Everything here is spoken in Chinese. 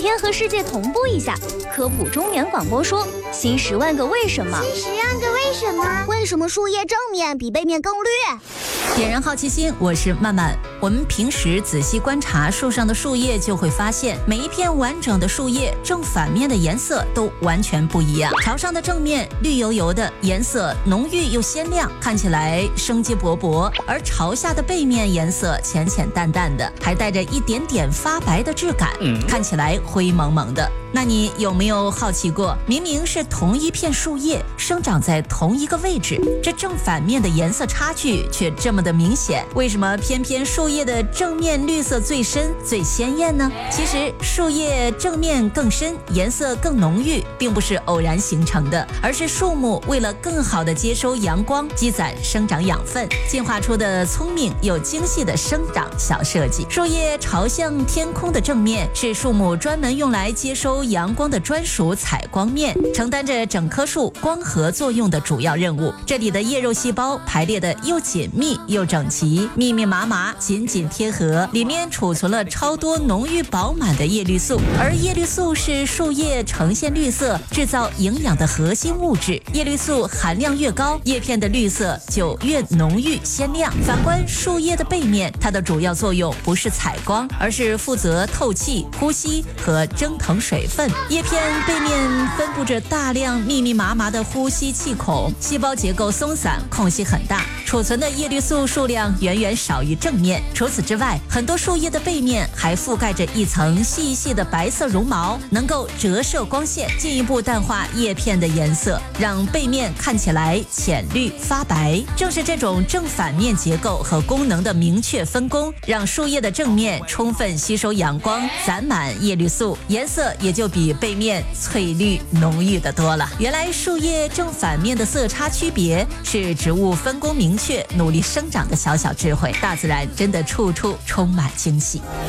天和世界同步一下。科普中原广播说，新10万个为什么。 新10万个为什么？为什么树叶正面比背面更绿？ 点燃好奇心，我是曼曼。我们平时仔细观察树上的树叶，就会发现每一片完整的树叶正反面的颜色都完全不一样。朝上的正面绿油油的，颜色浓郁又鲜亮，看起来生机勃勃；而朝下的背面颜色浅浅淡淡的，还带着一点点发白的质感，看起来灰蒙蒙的。那你有没有好奇过，明明是同一片树叶，生长在同一个位置，这正反面的颜色差距却这么的明显，为什么偏偏树叶的正面绿色最深最鲜艳呢？其实树叶正面更深，颜色更浓郁，并不是偶然形成的，而是树木为了更好的接收阳光，积攒生长养分，进化出的聪明又精细的生长小设计。树叶朝向天空的正面是树木专门用来接收阳光的专属采光面，承担着整棵树光合作用的主要任务。这里的叶肉细胞排列的又紧密又整齐，密密麻麻，紧紧贴合，里面储存了超多浓郁饱满的叶绿素。而叶绿素是树叶呈现绿色、制造营养的核心物质。叶绿素含量越高，叶片的绿色就越浓郁鲜亮。反观树叶的背面，它的主要作用不是采光，而是负责透气、呼吸和蒸腾水分。叶片背面分布着大量密密麻麻的呼吸气孔，细胞结构松散，空隙很大，储存的叶绿素数量远远少于正面。除此之外，很多树叶的背面还覆盖着一层细细的白色绒毛，能够折射光线，进一步淡化叶片的颜色，让背面看起来浅绿发白。正是这种正反面结构和功能的明确分工，让树叶的正面充分吸收阳光，攒满叶绿素，颜色也就比背面翠绿浓郁的多了。原来树叶正反面的色差区别是植物分工明确、努力生长的小小智慧。大自然真的处处充满惊喜。